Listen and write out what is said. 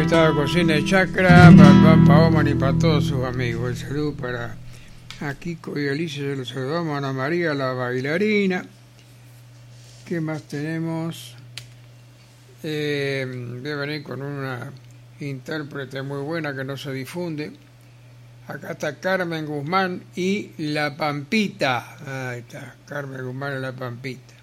estado Cocina de Chacra, para Oman y para todos sus amigos. El saludo para a Kiko y Alicia, se los saludamos. Ana María, la bailarina. ¿Qué más tenemos? Debe venir con una intérprete muy buena que no se difunde. Acá está Carmen Guzmán y La Pampita. Ahí está, Carmen Guzmán y La Pampita.